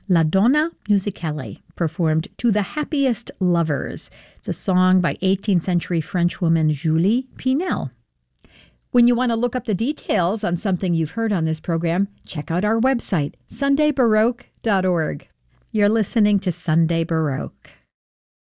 La Donna Musicale, performed To the Happiest Lovers. It's a song by 18th century French woman Julie Pinel. When you want to look up the details on something you've heard on this program, check out our website, sundaybaroque.org. You're listening to Sunday Baroque.